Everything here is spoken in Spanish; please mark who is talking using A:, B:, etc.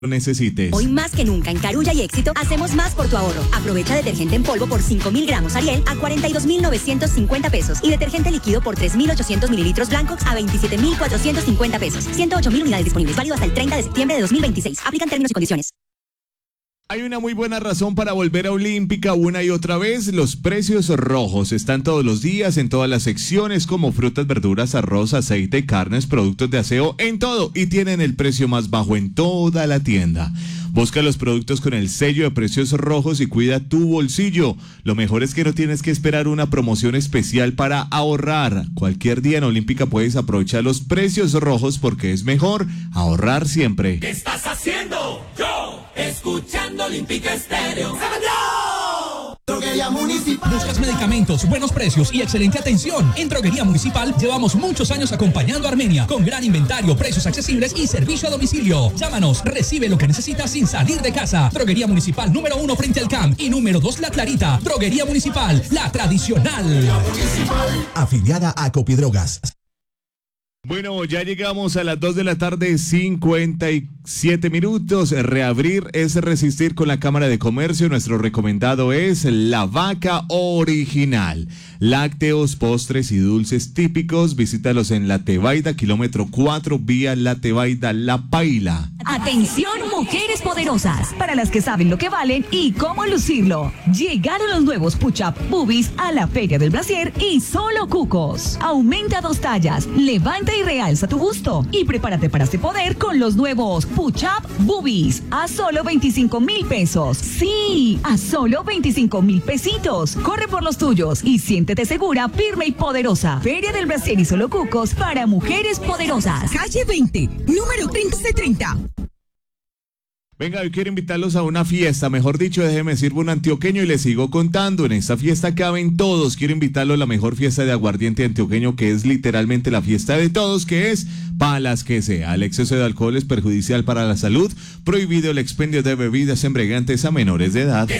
A: lo necesites.
B: Hoy más que nunca en Carulla y Éxito hacemos más por tu ahorro. Aprovecha detergente en polvo por 5.000 gramos Ariel a 42.950 pesos y detergente líquido por 3.800 mililitros blancos a 27.450 pesos. 108.000 unidades disponibles. Válido hasta el 30 de septiembre de 2026. Aplican términos y condiciones.
A: Hay una muy buena razón para volver a Olímpica una y otra vez. Los precios rojos están todos los días en todas las secciones como frutas, verduras, arroz, aceite, carnes, productos de aseo, en todo. Y tienen el precio más bajo en toda la tienda. Busca los productos con el sello de precios rojos y cuida tu bolsillo. Lo mejor es que no tienes que esperar una promoción especial para ahorrar. Cualquier día en Olímpica puedes aprovechar los precios rojos porque es mejor ahorrar siempre.
C: ¿Qué estás haciendo? Yo, escuchando Olímpica Estéreo. Droguería Municipal.
D: ¿Buscas medicamentos, buenos precios y excelente atención? En Droguería Municipal llevamos muchos años acompañando a Armenia con gran inventario, precios accesibles y servicio a domicilio. Llámanos, recibe lo que necesitas sin salir de casa. Droguería Municipal número 1 frente al CAM y número 2 La Clarita. Droguería Municipal, la tradicional.
E: Afiliada a Copidrogas.
A: Bueno, ya llegamos a las 2 de la tarde, 57 minutos. Reabrir es resistir con la Cámara de Comercio. Nuestro recomendado es la vaca original. Lácteos, postres y dulces típicos. Visítalos en La Tebaida, kilómetro 4, vía La Tebaida, La Paila.
F: Atención, mujeres poderosas, para las que saben lo que valen y cómo lucirlo. Llegaron los nuevos push-up boobies a la Feria del Brasier y solo cucos. Aumenta 2 tallas, levanta y realza tu busto y prepárate para este poder con los nuevos push-up boobies a solo 25,000 pesos. Sí, a solo 25,000 pesitos. Corre por los tuyos y siéntete segura, firme y poderosa. Feria del Brasier y solo cucos para mujeres poderosas.
G: Calle 20, número 30.
A: Venga, hoy quiero invitarlos a una fiesta, mejor dicho, déjeme sirvo un antioqueño y les sigo contando. En esta fiesta caben todos. Quiero invitarlos a la mejor fiesta de aguardiente antioqueño, que es literalmente la fiesta de todos, que es Palas que sea. El exceso de alcohol es perjudicial para la salud. Prohibido el expendio de bebidas embriagantes a menores de edad.